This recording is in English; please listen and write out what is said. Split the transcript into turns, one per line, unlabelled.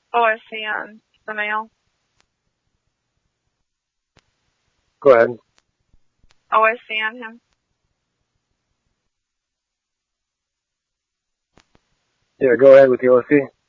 OSC on the mail.
Go ahead.
OSC on him.
Yeah, go ahead with the OSC.